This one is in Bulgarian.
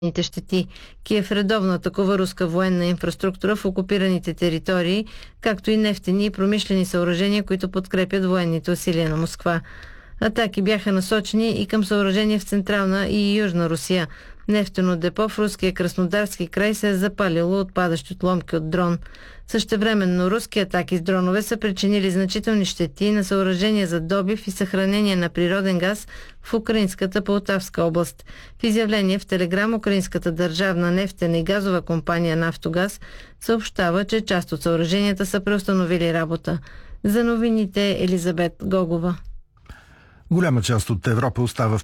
щети. Киев редовно атакува руска военна инфраструктура в окупираните територии, както и нефтени и промишлени съоръжения, които подкрепят военните усилия на Москва. Атаки бяха насочени и към съоръжения в Централна и Южна Русия. Нефтено депо в руския Краснодарски край се е запалило от падащи отломки от дрон. Същевременно руски атаки с дронове са причинили значителни щети на съоръжения за добив и съхранение на природен газ в украинската Полтавска област. В изявление в Телеграм украинската държавна нефтена и газова компания «Нафтогаз» съобщава, че част от съоръженията са преустановили работа. За новините Елизабет Гогова. Голяма част от Европа остава в